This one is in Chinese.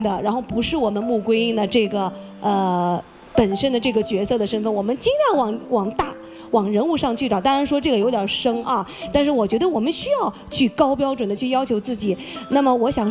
的，然后不是我们穆桂英的这个本身的这个角色的身份，我们尽量往人物上去找。当然说这个有点生啊，但是我觉得我们需要去高标准的去要求自己。那么我想。